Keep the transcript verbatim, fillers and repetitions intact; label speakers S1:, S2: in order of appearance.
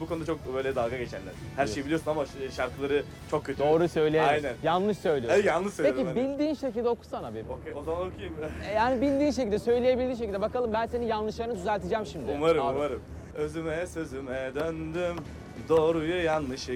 S1: bu konuda çok böyle dalga geçerler. Her şeyi biliyorsun ama şarkıları çok kötü.
S2: Doğru söyleyemez.
S1: Aynen.
S2: Yanlış söylüyorsun.
S1: Evet, yanlış söylüyorum
S2: Peki
S1: ben de.
S2: bildiğin şekilde okusana bir.
S1: Okey, o zaman okuyayım.
S2: E, Yani bildiğin şekilde, söyleyebildiğin şekilde. Bakalım ben senin yanlışlarını düzelteceğim şimdi.
S1: Umarım,
S2: Harun.
S1: umarım. Özüme sözüme döndüm, doğruyu yanlışı